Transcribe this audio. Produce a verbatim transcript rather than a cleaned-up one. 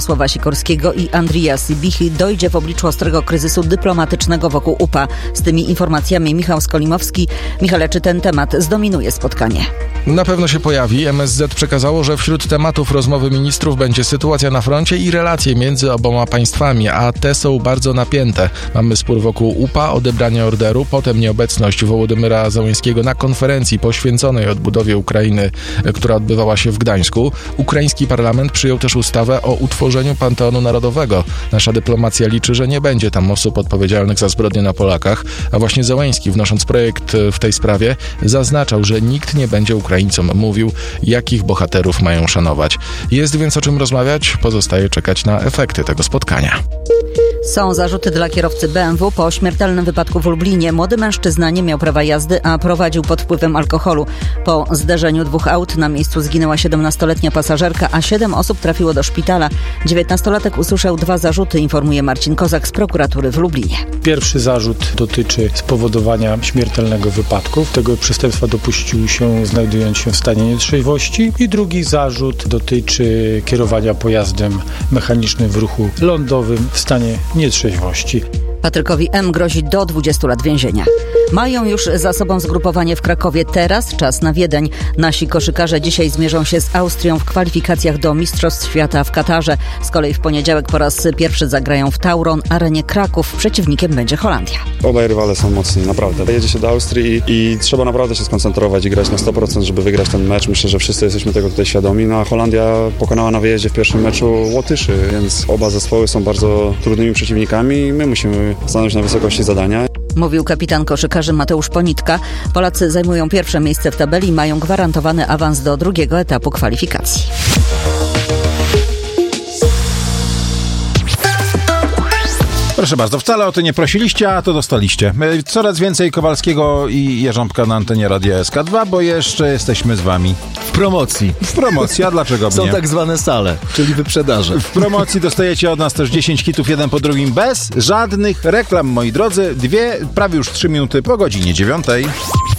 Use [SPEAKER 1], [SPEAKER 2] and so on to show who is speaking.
[SPEAKER 1] Jarosława Sikorskiego i Andrija Sibichy dojdzie w obliczu ostrego kryzysu dyplomatycznego wokół U P A. Z tymi informacjami Michał Skolimowski. Michale, czy ten temat zdominuje spotkanie?
[SPEAKER 2] Na pewno się pojawi. M S Z przekazało, że wśród tematów rozmowy ministrów będzie sytuacja na froncie i relacje między oboma państwami, a te są bardzo napięte. Mamy spór wokół U P A, odebranie orderu, potem nieobecność Wołodymyra Zełenskiego na konferencji poświęconej odbudowie Ukrainy, która odbywała się w Gdańsku. Ukraiński parlament przyjął też ustawę o utworzeniu Panteonu Narodowego. Nasza dyplomacja liczy, że nie będzie tam osób odpowiedzialnych za zbrodnie na Polakach, a właśnie Zełenski, wnosząc projekt w tej sprawie, zaznaczał, że nikt nie będzie Ukraińcom mówił, jakich bohaterów mają szanować. Jest więc o czym rozmawiać, pozostaje czekać na efekty tego spotkania.
[SPEAKER 1] Są zarzuty dla kierowcy B M W po śmiertelnym wypadku w Lublinie. Młody mężczyzna nie miał prawa jazdy, a prowadził pod wpływem alkoholu. Po zderzeniu dwóch aut na miejscu zginęła siedemnastoletnia pasażerka, a siedem osób trafiło do szpitala. dziewiętnastolatek usłyszał dwa zarzuty, informuje Marcin Kozak z prokuratury w Lublinie.
[SPEAKER 3] Pierwszy zarzut dotyczy spowodowania śmiertelnego wypadku. Tego przestępstwa dopuścił się znajdując się w stanie nietrzeźwości. I drugi zarzut dotyczy kierowania pojazdem mechanicznym w ruchu lądowym w stanie nietrzeźwości.
[SPEAKER 1] Patrykowi M. grozi do dwudziestu lat więzienia. Mają już za sobą zgrupowanie w Krakowie. Teraz czas na Wiedeń. Nasi koszykarze dzisiaj zmierzą się z Austrią w kwalifikacjach do Mistrzostw Świata w Katarze. Z kolei w poniedziałek po raz pierwszy zagrają w Tauron Arenie Kraków. Przeciwnikiem będzie Holandia.
[SPEAKER 4] Obaj rywale są mocni, naprawdę. Jedzie się do Austrii i, i trzeba naprawdę się skoncentrować i grać na sto procent, żeby wygrać ten mecz. Myślę, że wszyscy jesteśmy tego tutaj świadomi. No a Holandia pokonała na wyjeździe w pierwszym meczu Łotyszy, więc oba zespoły są bardzo trudnymi przeciwnikami i my musimy stanąć na wysokości zadania.
[SPEAKER 1] Mówił kapitan koszykarzy Mateusz Ponitka. Polacy zajmują pierwsze miejsce w tabeli i mają gwarantowany awans do drugiego etapu kwalifikacji.
[SPEAKER 5] Proszę bardzo, wcale o to nie prosiliście, a to dostaliście. Coraz więcej Kowalskiego i Jarząbka na antenie Radia S K dwa, bo jeszcze jesteśmy z wami.
[SPEAKER 6] W promocji.
[SPEAKER 5] W promocji, a dlaczego
[SPEAKER 6] Są
[SPEAKER 5] nie?
[SPEAKER 6] tak zwane sale, czyli wyprzedaże.
[SPEAKER 5] W promocji dostajecie od nas też dziesięć hitów, jeden po drugim, bez żadnych reklam, moi drodzy. Dwie, prawie już trzy minuty po godzinie dziewiątej.